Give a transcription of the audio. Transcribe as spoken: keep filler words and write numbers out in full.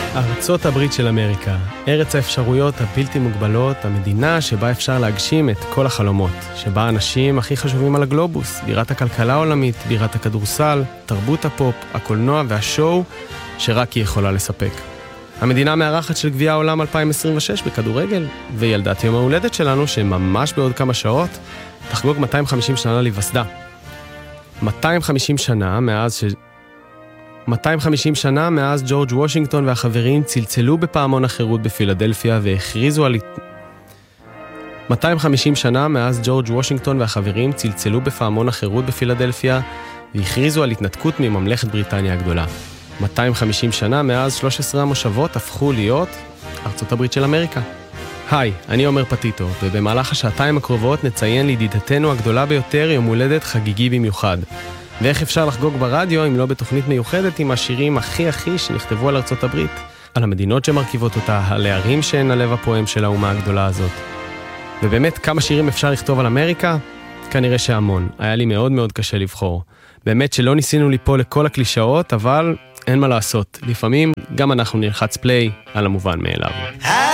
ארצות הברית של אמריקה, ארץ האפשרויות הבלתי מוגבלות, המדינה שבה אפשר להגשים את כל החלומות, שבה האנשים הכי חשובים על הגלובוס, בירת הכלכלה העולמית, בירת הכדורסל, תרבות הפופ, הקולנוע והשואו, שרק היא יכולה לספק. המדינה מארחת של גביע העולם אלפיים עשרים ושש בכדורגל, וילדת יום ההולדת שלנו, שממש בעוד כמה שעות, תחגוג מאתיים וחמישים שנה להיווסדה. מאתיים וחמישים שנה מאז ש... מאתיים וחמישים שנה מאז ג'ורג' וושינגטון והחברים צלצלו בפעמון החירות בפילדלפיה והכריזו על... מאתיים וחמישים שנה מאז ג'ורג' וושינגטון והחברים צלצלו בפעמון החירות בפילדלפיה והכריזו על התנתקות מממלכת בריטניה הגדולה. מאתיים וחמישים שנה מאז שלוש עשרה המושבות הפכו להיות ארצות הברית של אמריקה. היי, אני עומר פטיטו, ובמהלך השעתיים הקרובות נציין לידידתנו הגדולה ביותר יום הולדת חגיגי במיוחד. ואיך אפשר לחגוג ברדיו אם לא בתוכנית מיוחדת עם השירים הכי הכי שנכתבו על ארצות הברית, על המדינות שמרכיבות אותה, על הערים שהן הלב הפועם של האומה הגדולה הזאת. ובאמת, כמה שירים אפשר לכתוב על אמריקה? כנראה שהמון. היה לי מאוד מאוד קשה לבחור. באמת שלא ניסינו ליפול לכל הקלישאות, אבל אין מה לעשות. לפעמים גם אנחנו נלחץ פליי על המובן מאליו.